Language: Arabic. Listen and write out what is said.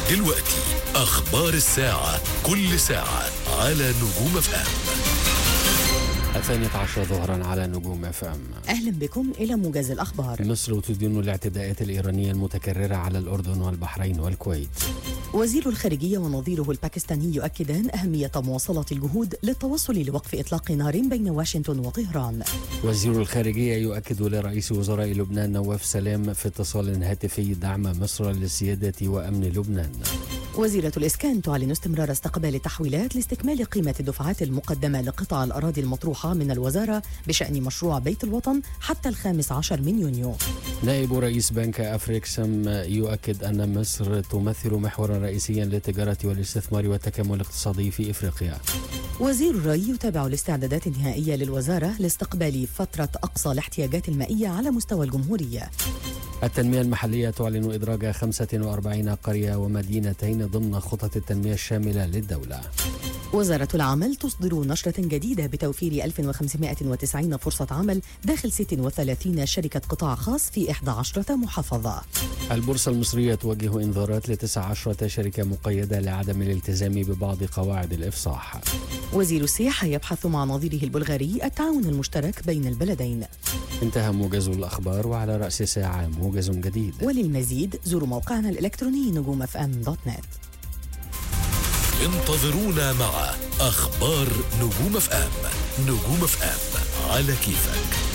دلوقتي أخبار الساعة، كل ساعة على نجوم FM. 12 ظهرا على نجوم FM. أهلا بكم إلى موجز الأخبار. مصر تدين الاعتداءات الإيرانية المتكررة على الأردن والبحرين والكويت. وزير الخارجية ونظيره الباكستاني يؤكدان أهمية مواصلة الجهود للتوصل لوقف إطلاق نار بين واشنطن وطهران. وزير الخارجية يؤكد لرئيس وزراء لبنان نواف سلام في اتصال هاتفي دعم مصر لسيادة وأمن لبنان. وزيرة الإسكان تعلن استمرار استقبال التحويلات لاستكمال قيمة الدفعات المقدمة لقطع الأراضي المطروحة من الوزارة بشأن مشروع بيت الوطن حتى 15 من يونيو. نائب رئيس بنك أفريكسم يؤكد أن مصر تمثل محورا رئيسيا للتجارة والاستثمار والتكامل الاقتصادي في إفريقيا. وزير الري يتابع الاستعدادات النهائية للوزارة لاستقبال فترة أقصى الاحتياجات المائية على مستوى الجمهورية. التنمية المحلية تعلن إدراج 45 قرية ومدينتين ضمن خطط التنمية الشاملة للدولة. وزارة العمل تصدر نشرة جديدة بتوفير 1590 فرصة عمل داخل 36 شركة قطاع خاص في 11 محافظة. البورصة المصرية توجه إنذارات ل19 شركة مقيدة لعدم الالتزام ببعض قواعد الإفصاح. وزير السياحة يبحث مع نظيره البلغاري التعاون المشترك بين البلدين. انتهى موجز الأخبار، وعلى رأس ساعة موجز جديد. وللمزيد زوروا موقعنا الإلكتروني نجومfm.net. انتظرونا مع أخبار نجوم FM. نجوم FM على كيفك.